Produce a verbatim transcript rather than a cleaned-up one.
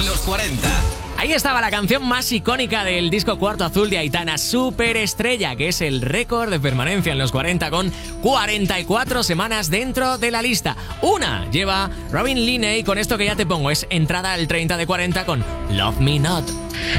los cuarenta. Ahí estaba la canción más icónica del disco Cuarto Azul de Aitana, Superestrella, que es el récord de permanencia en los cuarenta con cuarenta y cuatro semanas dentro de la lista. Una lleva Robin Linney con esto que ya te pongo, es entrada al treinta de cuarenta con Love Me Not.